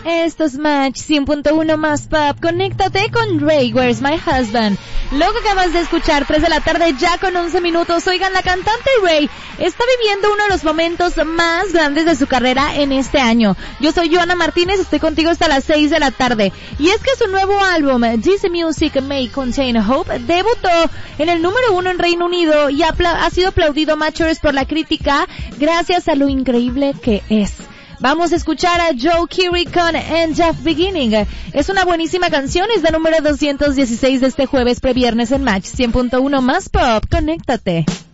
Esto es Match 100.1 más pop. Conéctate con Ray, Where's My Husband. Lo que acabas de escuchar, 3 de la tarde ya con 11 minutos. Oigan, la cantante Ray está viviendo uno de los momentos más grandes de su carrera en este año. Yo soy Joana Martínez, estoy contigo hasta las 6 de la tarde. Y es que su nuevo álbum, This Music May Contain Hope, debutó en el número 1 en Reino Unido y ha sido aplaudido Matchers por la crítica gracias a lo increíble que es. Vamos a escuchar a Joe Keery con End of Beginning. Es una buenísima canción, es la número 216 de este jueves previernes en Match 100.1 más pop. Conéctate.